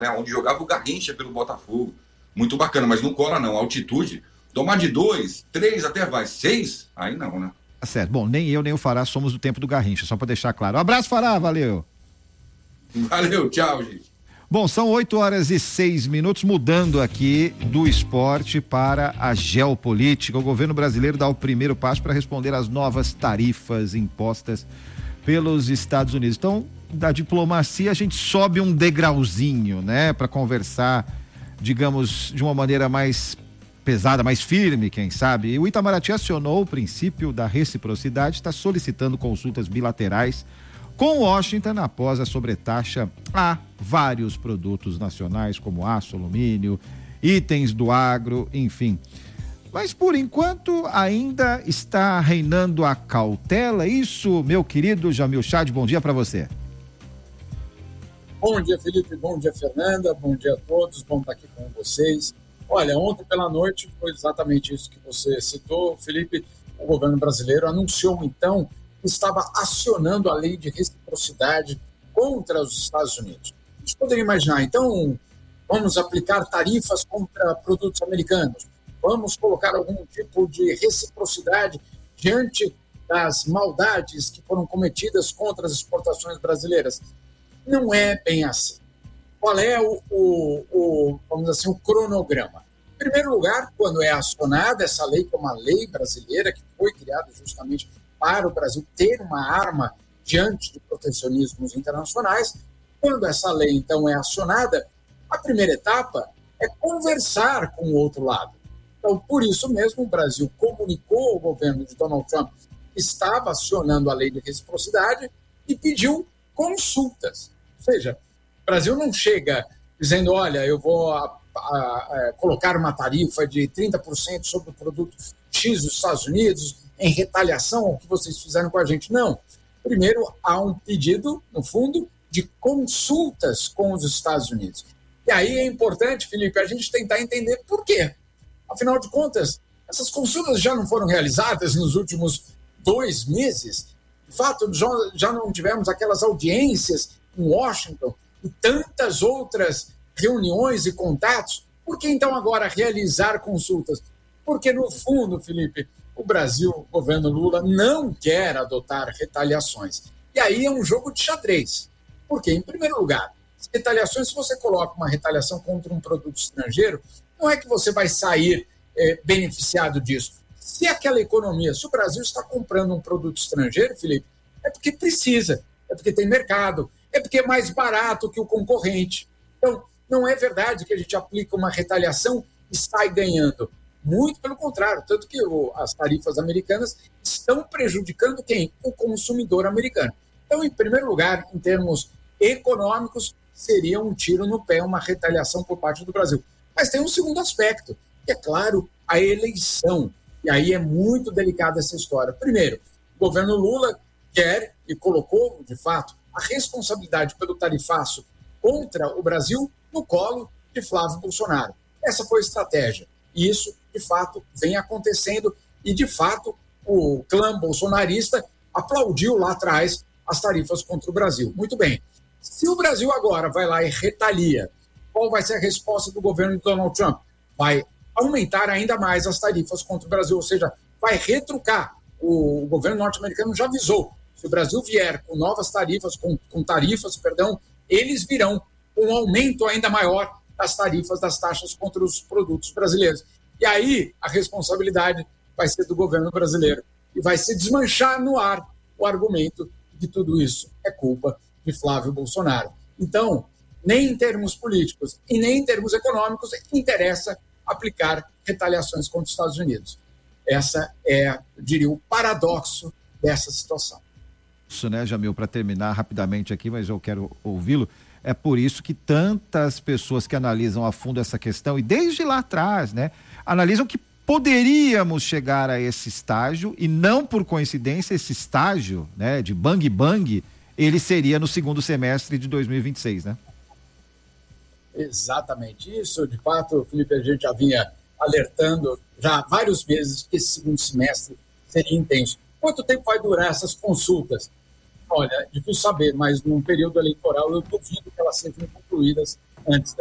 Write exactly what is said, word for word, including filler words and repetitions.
né, onde jogava o Garrincha pelo Botafogo. Muito bacana, mas não cola não, altitude. Tomar de dois, três, até vai seis, aí não, né? Tá certo. Bom, nem eu nem o Fará somos do tempo do Garrincha, só para deixar claro. Um abraço, Fará, valeu. Valeu, tchau, gente. Bom, são oito horas e seis minutos, mudando aqui do esporte para a geopolítica. O governo brasileiro dá o primeiro passo para responder às novas tarifas impostas pelos Estados Unidos. Então, da diplomacia, a gente sobe um degrauzinho, né, para conversar, digamos, de uma maneira mais pesada, mais firme, quem sabe. E o Itamaraty acionou o princípio da reciprocidade, está solicitando consultas bilaterais com Washington após a sobretaxa a vários produtos nacionais, como aço, alumínio, itens do agro, enfim. Mas, por enquanto, ainda está reinando a cautela. Isso, meu querido Jamil Chad, bom dia para você. Bom dia, Felipe, bom dia, Fernanda, bom dia a todos, bom estar aqui com vocês. Olha, ontem pela noite foi exatamente isso que você citou, Felipe. O governo brasileiro anunciou, então, que estava acionando a lei de reciprocidade contra os Estados Unidos. A gente poderia imaginar, então, vamos aplicar tarifas contra produtos americanos, vamos colocar algum tipo de reciprocidade diante das maldades que foram cometidas contra as exportações brasileiras. Não é bem assim. Qual é o, o, o, vamos dizer assim, o cronograma? Em primeiro lugar, quando é acionada essa lei, que é uma lei brasileira que foi criada justamente para o Brasil ter uma arma diante de protecionismos internacionais, quando essa lei, então, é acionada, a primeira etapa é conversar com o outro lado. Então, por isso mesmo, o Brasil comunicou ao governo de Donald Trump que estava acionando a lei de reciprocidade e pediu consultas. Ou seja, o Brasil não chega dizendo, olha, eu vou a, a, a, colocar uma tarifa de trinta por cento sobre o produto X dos Estados Unidos em retaliação ao que vocês fizeram com a gente. Não. Primeiro, há um pedido, no fundo, de consultas com os Estados Unidos. E aí é importante, Felipe, a gente tentar entender por quê. Afinal de contas, essas consultas já não foram realizadas nos últimos dois meses. De fato, já, já não tivemos aquelas audiências em Washington e tantas outras reuniões e contatos. Por que então agora realizar consultas? Porque, no fundo, Felipe, o Brasil, o governo Lula, não quer adotar retaliações. E aí é um jogo de xadrez. Por quê? Em primeiro lugar, as retaliações, se você coloca uma retaliação contra um produto estrangeiro, não é que você vai sair é, beneficiado disso. Se aquela economia, se o Brasil está comprando um produto estrangeiro, Felipe, é porque precisa, é porque tem mercado, é porque é mais barato que o concorrente. Então, não é verdade que a gente aplica uma retaliação e sai ganhando. Muito pelo contrário, tanto que o, as tarifas americanas estão prejudicando quem? O consumidor americano. Então, em primeiro lugar, em termos econômicos, seria um tiro no pé, uma retaliação por parte do Brasil. Mas tem um segundo aspecto, que é, claro, a eleição. E aí é muito delicada essa história. Primeiro, o governo Lula quer e colocou, de fato, a responsabilidade pelo tarifaço contra o Brasil no colo de Flávio Bolsonaro. Essa foi a estratégia. E isso, de fato, vem acontecendo e, de fato, o clã bolsonarista aplaudiu lá atrás as tarifas contra o Brasil. Muito bem. Se o Brasil agora vai lá e retalia, qual vai ser a resposta do governo de Donald Trump? Vai aumentar ainda mais as tarifas contra o Brasil, ou seja, vai retrucar. O governo norte-americano já avisou. Se o Brasil vier com novas tarifas, com, com tarifas, perdão, eles virão com um aumento ainda maior das tarifas, das taxas contra os produtos brasileiros. E aí a responsabilidade vai ser do governo brasileiro. E vai se desmanchar no ar o argumento de que tudo isso é culpa de Flávio Bolsonaro. Então, nem em termos políticos e nem em termos econômicos interessa aplicar retaliações contra os Estados Unidos. Essa é, eu diria, o paradoxo dessa situação. Isso, né, Jamil, para terminar rapidamente aqui, mas eu quero ouvi-lo, é por isso que tantas pessoas que analisam a fundo essa questão, e desde lá atrás, né, analisam que poderíamos chegar a esse estágio, e não por coincidência esse estágio, né, de bang bang, ele seria no segundo semestre de dois mil e vinte e seis, né? Exatamente isso. De fato, Felipe, a gente já vinha alertando já há vários meses que esse segundo semestre seria intenso. Quanto tempo vai durar essas consultas? Olha, é difícil saber, mas num período eleitoral eu duvido que elas sejam concluídas antes